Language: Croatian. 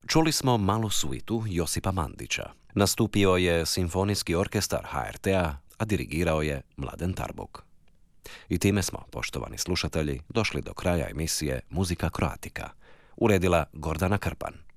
Čuli smo malu suitu Josipa Mandića. Nastupio je Simfonijski orkestar HRT-a, a dirigirao je Mladen Tarbuk. I time smo, poštovani slušatelji, došli do kraja emisije Muzika Kroatika. Uredila Gordana Krpan.